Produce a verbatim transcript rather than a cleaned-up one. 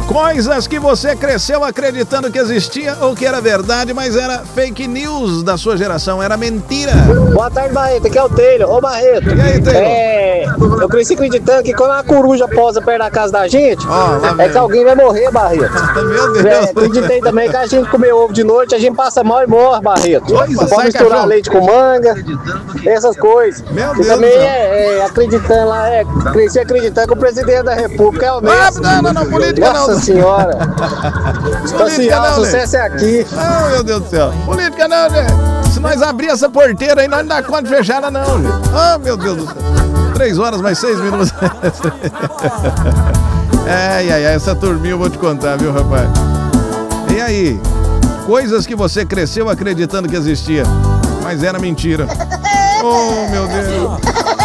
Coisas que você cresceu acreditando que existia ou que era verdade, mas era fake news da sua geração, era mentira. Boa tarde, Barreto. Aqui é o Taylor. Ô, Barreto. E aí, Taylor? É, eu cresci acreditando que quando a coruja posa perto da casa da gente, oh, é que alguém vai morrer, Barreto. Meu Deus. É, acreditei também que a gente comer ovo de noite, a gente passa mal e morre, Barreto. Opa, pode misturar cachorro. leite com manga, essas coisas. Meu e Deus também do céu. é, é, acreditando lá, é, cresci acreditando que o presidente da República é o Messi. Ah, não, não, não, política Nossa não. senhora. Então, assim, Política ó, não, sucesso é aqui. Oh, meu Deus do céu. Política não, né? Se nós abrir essa porteira aí, nós não dá conta de fechar ela, não, gente. Oh, meu Deus do céu. Três horas mais seis minutos. Ai, ai, ai, essa turminha eu vou te contar, viu, rapaz? E aí? Coisas que você cresceu acreditando que existia, mas era mentira. Oh, meu Deus.